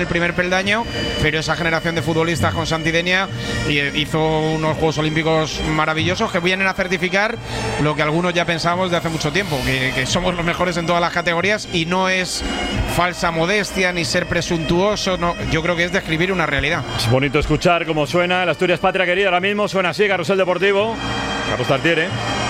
el primer peldaño, pero esa generación de futbolistas con Santi Denia hizo unos Juegos Olímpicos maravillosos que vienen a certificar lo que algunos ya pensábamos de hace mucho tiempo, que somos los mejores en todas las categorías, y no es falsa modestia ni ser presuntuoso, no, yo creo que es describir una realidad. Es bonito escuchar cómo suena el Asturias Patria Querida ahora mismo, suena así, Carrusel Deportivo. Carlos Tartiere.